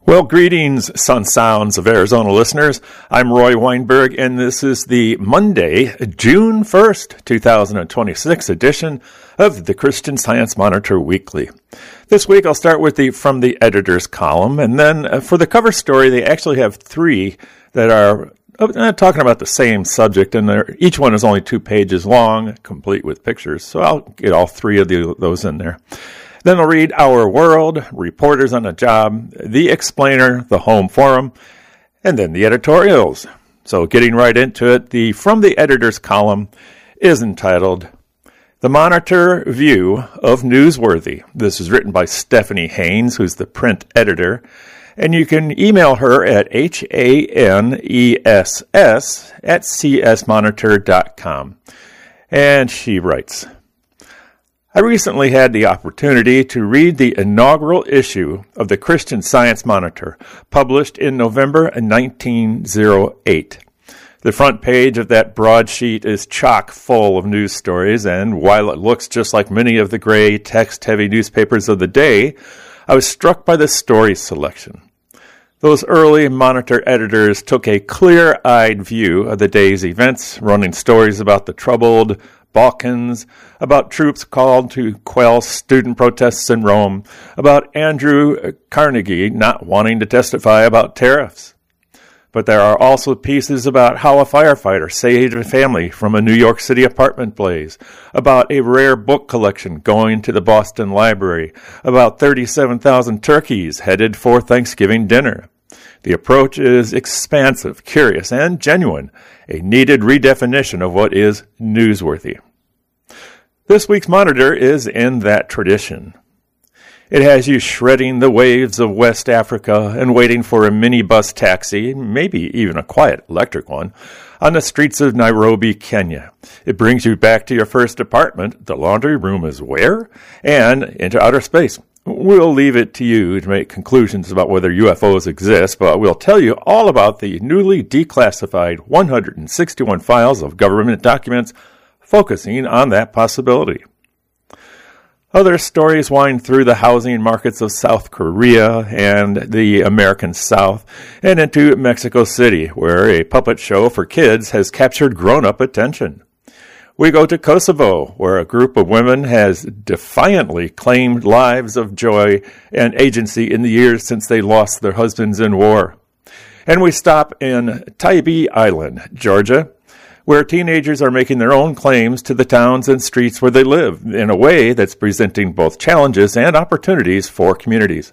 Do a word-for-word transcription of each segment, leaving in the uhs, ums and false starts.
Well, greetings, Sun Sounds of Arizona listeners. I'm Roy Weinberg, and this is the Monday, June first, twenty twenty-six edition of the Christian Science Monitor Weekly. This week, I'll start with the From the Editor's column, and then uh, for the cover story, they actually have three that are uh, talking about the same subject, and each one is only two pages long, complete with pictures, so I'll get all three of the, those in there. Then I'll read Our World, Reporters on the Job, The Explainer, The Home Forum, and then the editorials. So getting right into it, the From the Editor's column is entitled The Monitor View of Newsworthy. This is written by Stephanie Haynes, who's the print editor, and you can email her at H A N E S S at C S monitor dot com. And she writes, I recently had the opportunity to read the inaugural issue of the Christian Science Monitor, published in November nineteen oh eight. The front page of that broadsheet is chock full of news stories, and while it looks just like many of the gray, text-heavy newspapers of the day, I was struck by the story selection. Those early Monitor editors took a clear-eyed view of the day's events, running stories about the troubled Balkans, about troops called to quell student protests in Rome, about Andrew Carnegie not wanting to testify about tariffs. But there are also pieces about how a firefighter saved a family from a New York City apartment blaze, about a rare book collection going to the Boston Library, about thirty-seven thousand turkeys headed for Thanksgiving dinner. The approach is expansive, curious, and genuine, a needed redefinition of what is newsworthy. This week's Monitor is in that tradition. It has you shredding the waves of West Africa and waiting for a minibus taxi, maybe even a quiet electric one, on the streets of Nairobi, Kenya. It brings you back to your first apartment, the laundry room is where, and into outer space. We'll leave it to you to make conclusions about whether U F Os exist, but we'll tell you all about the newly declassified one hundred sixty-one files of government documents focusing on that possibility. Other stories wind through the housing markets of South Korea and the American South and into Mexico City, where a puppet show for kids has captured grown-up attention. We go to Kosovo, where a group of women has defiantly claimed lives of joy and agency in the years since they lost their husbands in war. And we stop in Tybee Island, Georgia, where teenagers are making their own claims to the towns and streets where they live in a way that's presenting both challenges and opportunities for communities.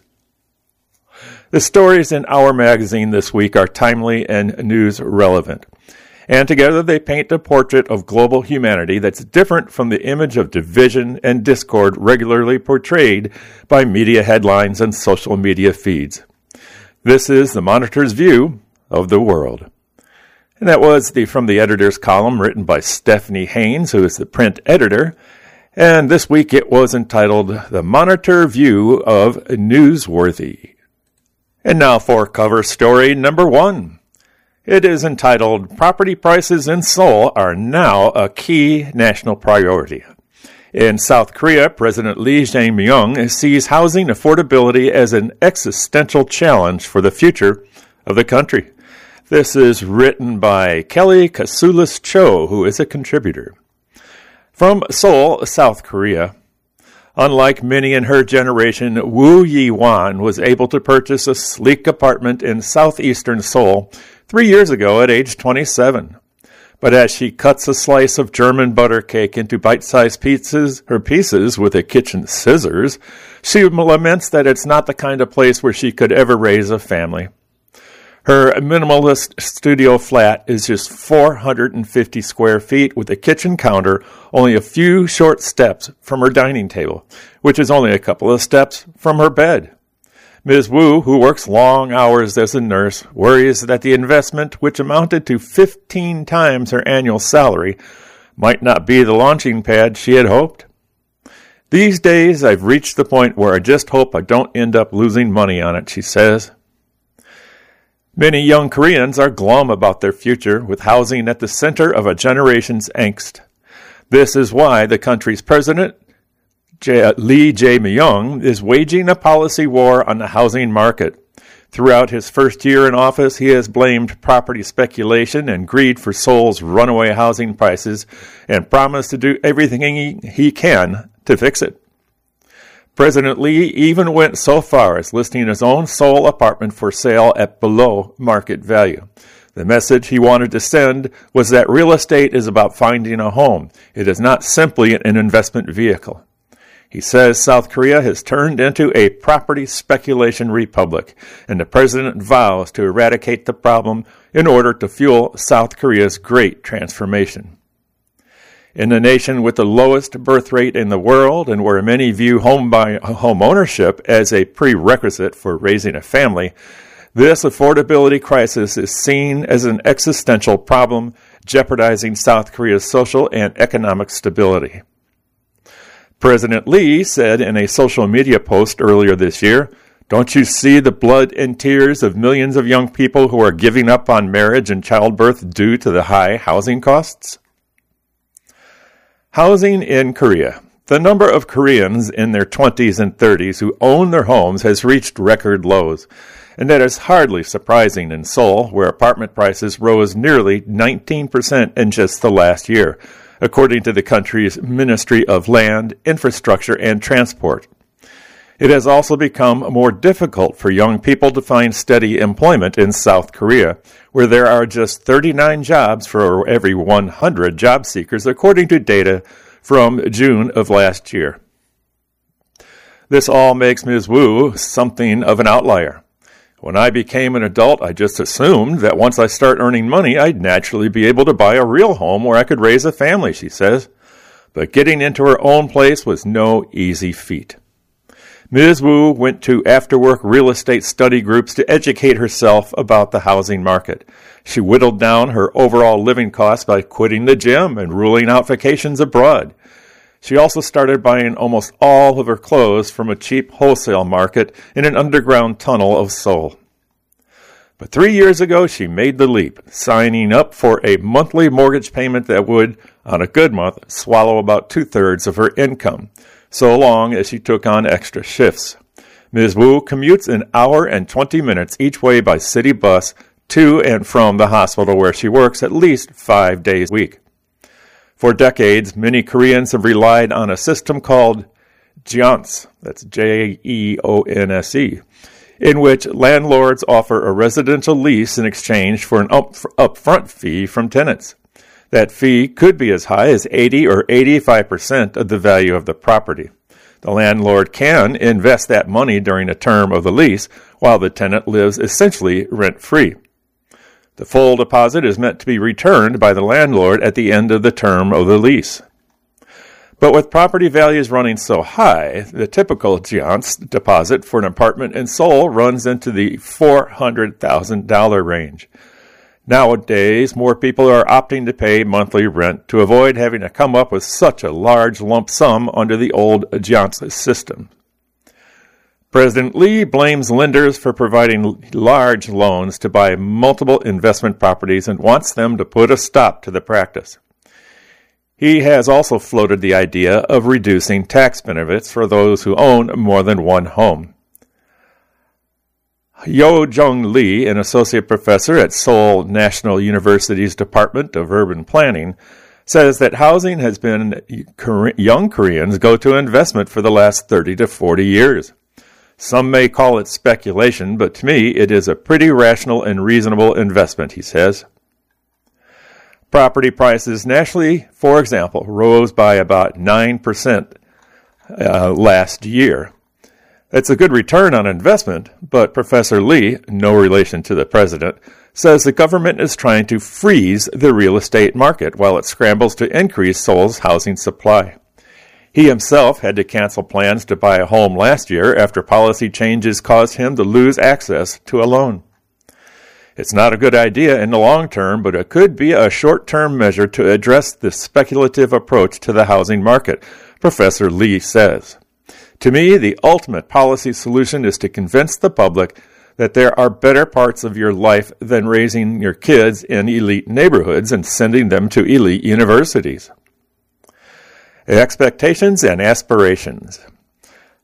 The stories in our magazine this week are timely and news relevant. And together they paint a portrait of global humanity that's different from the image of division and discord regularly portrayed by media headlines and social media feeds. This is the Monitor's view of the world. And that was the From the Editor's column written by Stephanie Haynes, who is the print editor. And this week it was entitled The Monitor View of Newsworthy. And now for cover story number one. It is entitled, Property Prices in Seoul Are Now a Key National Priority. In South Korea, President Lee Jae-myung sees housing affordability as an existential challenge for the future of the country. This is written by Kelly Kasulis Cho, who is a contributor. From Seoul, South Korea, unlike many in her generation, Woo Yi-wan was able to purchase a sleek apartment in southeastern Seoul three years ago at age twenty-seven. But as she cuts a slice of German butter cake into bite-sized pieces, her pieces with a kitchen scissors, she laments that it's not the kind of place where she could ever raise a family. Her minimalist studio flat is just four hundred fifty square feet with a kitchen counter only a few short steps from her dining table, which is only a couple of steps from her bed. Miz Wu, who works long hours as a nurse, worries that the investment, which amounted to fifteen times her annual salary, might not be the launching pad she had hoped. These days, I've reached the point where I just hope I don't end up losing money on it, she says. Many young Koreans are glum about their future, with housing at the center of a generation's angst. This is why the country's president, J- Lee Jae-myung, is waging a policy war on the housing market. Throughout his first year in office, he has blamed property speculation and greed for Seoul's runaway housing prices and promised to do everything he, he can to fix it. President Lee even went so far as listing his own Seoul apartment for sale at below market value. The message he wanted to send was that real estate is about finding a home. It is not simply an investment vehicle. He says South Korea has turned into a property speculation republic, and the president vows to eradicate the problem in order to fuel South Korea's great transformation. In the nation with the lowest birth rate in the world, and where many view home, buy, home ownership as a prerequisite for raising a family, this affordability crisis is seen as an existential problem, jeopardizing South Korea's social and economic stability. President Lee said in a social media post earlier this year, "Don't you see the blood and tears of millions of young people who are giving up on marriage and childbirth due to the high housing costs?" Housing in Korea. The number of Koreans in their twenties and thirties who own their homes has reached record lows, and that is hardly surprising in Seoul, where apartment prices rose nearly nineteen percent in just the last year, according to the country's Ministry of Land, Infrastructure, and Transport. It has also become more difficult for young people to find steady employment in South Korea, where there are just thirty-nine jobs for every one hundred job seekers, according to data from June of last year. This all makes Miz Wu something of an outlier. "When I became an adult, I just assumed that once I start earning money, I'd naturally be able to buy a real home where I could raise a family," she says. But getting into her own place was no easy feat. Miz Wu went to after-work real estate study groups to educate herself about the housing market. She whittled down her overall living costs by quitting the gym and ruling out vacations abroad. She also started buying almost all of her clothes from a cheap wholesale market in an underground tunnel of Seoul. But three years ago, she made the leap, signing up for a monthly mortgage payment that would, on a good month, swallow about two-thirds of her income, so long as she took on extra shifts. Miz Wu commutes an hour and twenty minutes each way by city bus to and from the hospital where she works at least five days a week. For decades, many Koreans have relied on a system called jeonse, that's J E O N S E, in which landlords offer a residential lease in exchange for an up, upfront fee from tenants. That fee could be as high as eighty or eighty-five percent of the value of the property. The landlord can invest that money during the term of the lease, while the tenant lives essentially rent-free. The full deposit is meant to be returned by the landlord at the end of the term of the lease. But with property values running so high, the typical jeonse deposit for an apartment in Seoul runs into the four hundred thousand dollars range. Nowadays, more people are opting to pay monthly rent to avoid having to come up with such a large lump sum under the old jeonse system. President Lee blames lenders for providing large loans to buy multiple investment properties and wants them to put a stop to the practice. He has also floated the idea of reducing tax benefits for those who own more than one home. Yo Jung Lee, an associate professor at Seoul National University's Department of Urban Planning, says that housing has been young Koreans' go-to investment for the last thirty to forty years. Some may call it speculation, but to me it is a pretty rational and reasonable investment, he says. Property prices nationally, for example, rose by about nine percent uh, last year. It's a good return on investment, but Professor Lee, no relation to the president, says the government is trying to freeze the real estate market while it scrambles to increase Seoul's housing supply. He himself had to cancel plans to buy a home last year after policy changes caused him to lose access to a loan. It's not a good idea in the long term, but it could be a short-term measure to address the speculative approach to the housing market, Professor Lee says. To me, the ultimate policy solution is to convince the public that there are better parts of your life than raising your kids in elite neighborhoods and sending them to elite universities. Expectations and aspirations.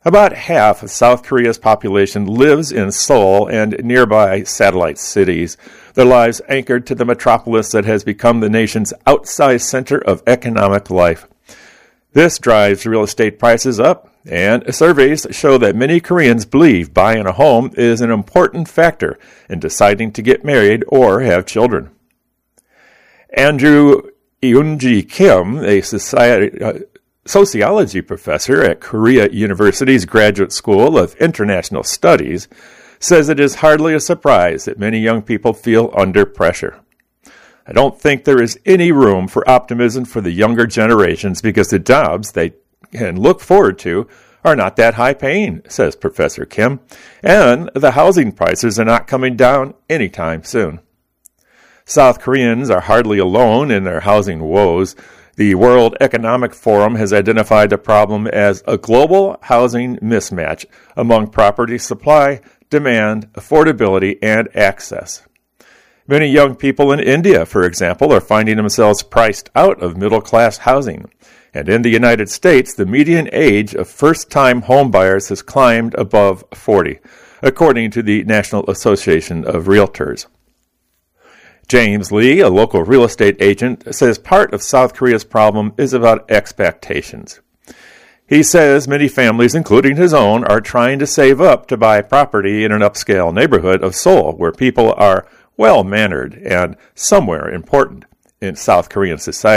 About half of South Korea's population lives in Seoul and nearby satellite cities, their lives anchored to the metropolis that has become the nation's outsized center of economic life. This drives real estate prices up, and surveys show that many Koreans believe buying a home is an important factor in deciding to get married or have children. Andrew Eunji Kim, a society... Uh, sociology professor at Korea University's Graduate School of International Studies, says it is hardly a surprise that many young people feel under pressure. I don't think there is any room for optimism for the younger generations because the jobs they can look forward to are not that high paying, says Professor Kim, and the housing prices are not coming down anytime soon. South Koreans are hardly alone in their housing woes. The World Economic Forum has identified the problem as a global housing mismatch among property supply, demand, affordability, and access. Many young people in India, for example, are finding themselves priced out of middle-class housing. And in the United States, the median age of first-time homebuyers has climbed above forty, according to the National Association of Realtors. James Lee, a local real estate agent, says part of South Korea's problem is about expectations. He says many families, including his own, are trying to save up to buy property in an upscale neighborhood of Seoul, where people are well-mannered and somewhere important in South Korean society.